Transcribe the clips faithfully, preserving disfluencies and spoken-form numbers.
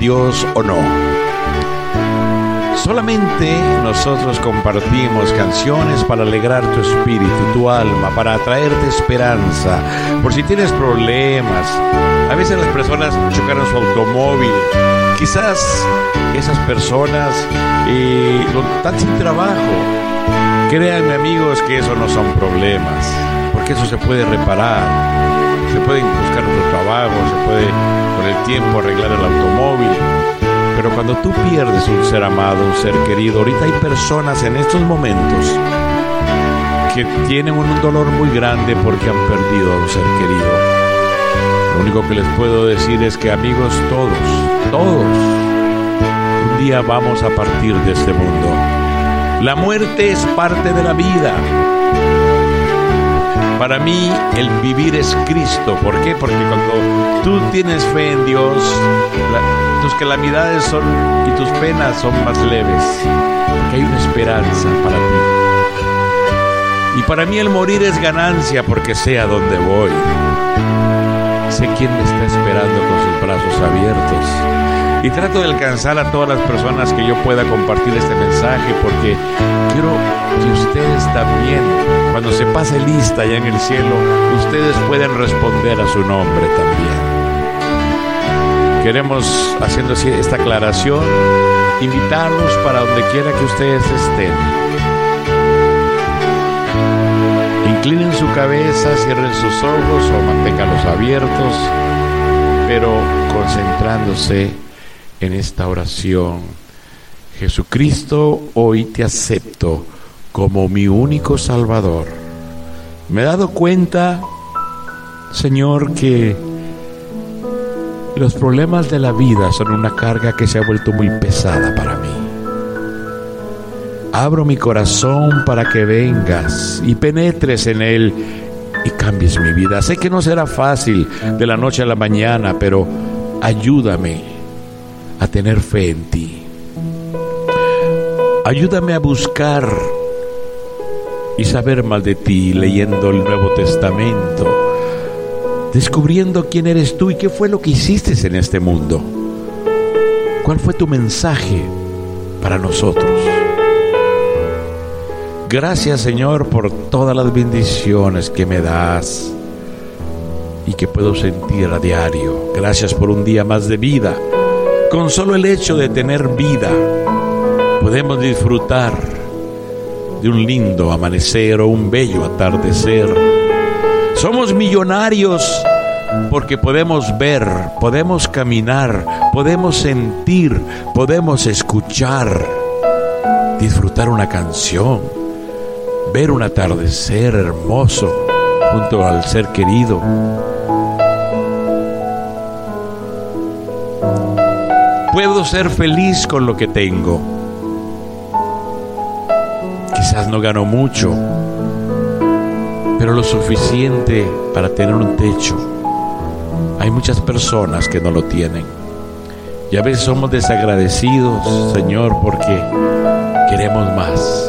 Dios o no. Solamente nosotros compartimos canciones para alegrar tu espíritu, tu alma, para traerte esperanza. Por si tienes problemas, a veces las personas chocaron su automóvil. Quizás esas personas eh, están sin trabajo. Créanme, amigos, que eso no son problemas, porque eso se puede reparar. Se puede buscar otro trabajo, se puede con el tiempo arreglar el automóvil. Pero cuando tú pierdes un ser amado, un ser querido, ahorita hay personas en estos momentos que tienen un dolor muy grande porque han perdido a un ser querido. Lo único que les puedo decir es que, amigos, todos, todos, un día vamos a partir de este mundo. La muerte es parte de la vida. Para mí, el vivir es Cristo. ¿Por qué? Porque cuando tú tienes fe en Dios, la, tus calamidades son y tus penas son más leves, porque hay una esperanza para ti. Y para mí el morir es ganancia, porque sé a dónde voy. Sé quién me está esperando con sus brazos abiertos. Y trato de alcanzar a todas las personas que yo pueda compartir este mensaje, porque quiero que ustedes también, cuando se pase lista allá en el cielo, ustedes pueden responder a su nombre también. Queremos, haciendo así esta aclaración, invitarlos para donde quiera que ustedes estén. Inclinen su cabeza, cierren sus ojos o manténganlos abiertos, pero concentrándose en esta oración. Jesucristo, hoy te acepto como mi único Salvador. Me he dado cuenta, Señor, que los problemas de la vida son una carga que se ha vuelto muy pesada para mí. Abro mi corazón para que vengas y penetres en él y cambies mi vida. Sé que no será fácil de la noche a la mañana, pero ayúdame a tener fe en ti. Ayúdame a buscar y saber más de ti, leyendo el Nuevo Testamento, descubriendo quién eres tú y qué fue lo que hiciste en este mundo. ¿Cuál fue tu mensaje para nosotros? Gracias, Señor, por todas las bendiciones que me das y que puedo sentir a diario. Gracias por un día más de vida. Con solo el hecho de tener vida, podemos disfrutar de un lindo amanecer o un bello atardecer. Somos millonarios porque podemos ver, podemos caminar, podemos sentir, podemos escuchar, disfrutar una canción, ver un atardecer hermoso junto al ser querido. Puedo ser feliz con lo que tengo. Quizás no gano mucho, pero lo suficiente para tener un techo. Hay muchas personas que no lo tienen. Y a veces somos desagradecidos, Señor, porque queremos más.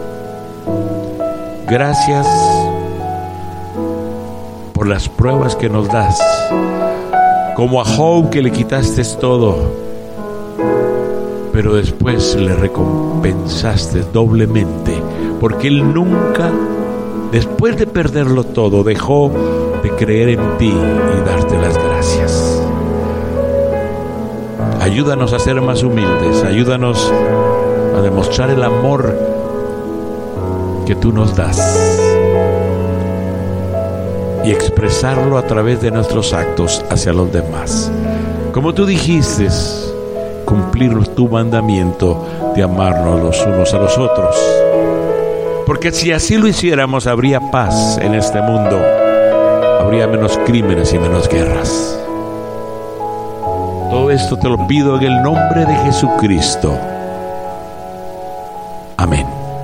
Gracias por las pruebas que nos das. Como a Job, que le quitaste todo, pero después le recompensaste doblemente, porque él nunca, después de perderlo todo, dejó de creer en ti y darte las gracias. Ayúdanos a ser más humildes, ayúdanos a demostrar el amor que tú nos das y expresarlo a través de nuestros actos hacia los demás. Como tú dijiste, cumplir tu mandamiento de amarnos los unos a los otros. Porque si así lo hiciéramos, habría paz en este mundo, habría menos crímenes y menos guerras. Todo esto te lo pido en el nombre de Jesucristo. Amén.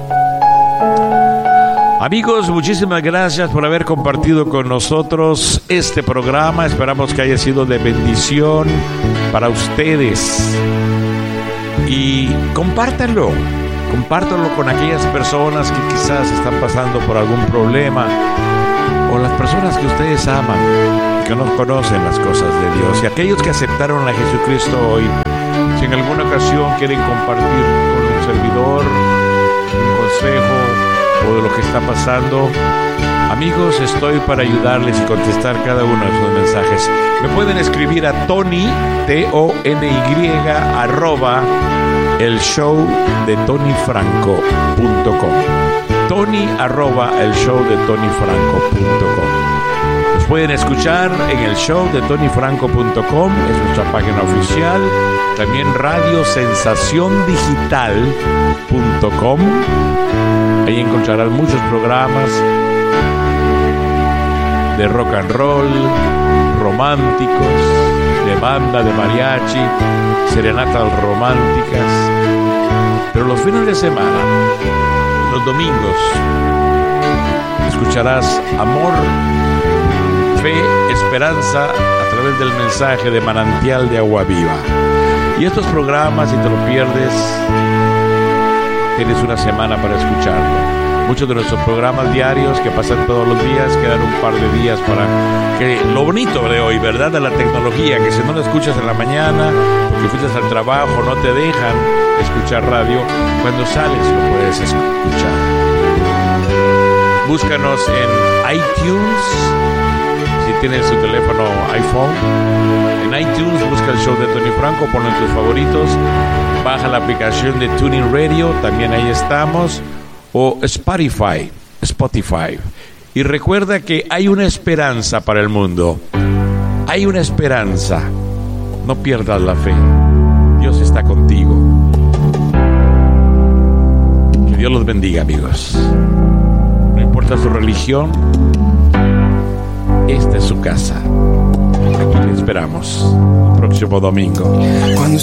Amigos, muchísimas gracias por haber compartido con nosotros este programa. Esperamos que haya sido de bendición para ustedes. Y compártanlo, compártanlo con aquellas personas que quizás están pasando por algún problema, o las personas que ustedes aman, que no conocen las cosas de Dios, y aquellos que aceptaron a Jesucristo hoy Si en alguna ocasión quieren compartir con un servidor un consejo o de lo que está pasando, amigos, estoy para ayudarles y contestar cada uno de sus mensajes. Me pueden escribir a Tony, T O N Y, arroba el show de Tony Franco punto com. Tony, arroba el show de Tony Franco punto com. Nos pueden escuchar en el show de Tony Franco punto com, es nuestra página oficial. También radio sensación digital punto com. Ahí encontrarán muchos programas de rock and roll, románticos, de banda, de mariachi, serenatas románticas. Pero los fines de semana, los domingos, escucharás amor, fe, esperanza a través del mensaje de Manantial de Agua Viva. Y estos programas, si te lo pierdes, tienes una semana para escucharlo. Muchos de nuestros programas diarios que pasan todos los días quedan un par de días para que lo bonito de hoy, ¿verdad? De la tecnología, que si no lo escuchas en la mañana, porque fuiste al trabajo, no te dejan escuchar radio, cuando sales lo puedes escuchar. Búscanos en iTunes, si tienes tu teléfono iPhone. En iTunes busca el show de Tony Franco, ponlo en tus favoritos, baja la aplicación de Tuning Radio, también ahí estamos. O Spotify, Spotify. Y recuerda que hay una esperanza para el mundo. Hay una esperanza. No pierdas la fe. Dios está contigo. Que Dios los bendiga, amigos. No importa su religión, esta es su casa. Aquí te esperamos el próximo domingo. Cuando